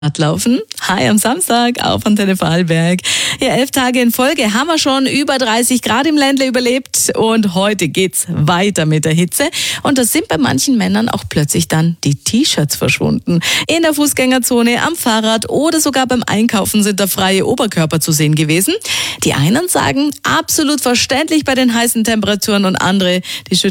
Laufen. Hi am Samstag auf Antenne Vorarlberg. Ja, 11 Tage in Folge haben wir schon über 30 Grad im Ländle überlebt und heute geht's weiter mit der Hitze. Und da sind bei manchen Männern auch plötzlich dann die T-Shirts verschwunden. In der Fußgängerzone, am Fahrrad oder sogar beim Einkaufen sind da freie Oberkörper zu sehen gewesen. Die einen sagen, absolut verständlich bei den heißen Temperaturen und andere, die schütteln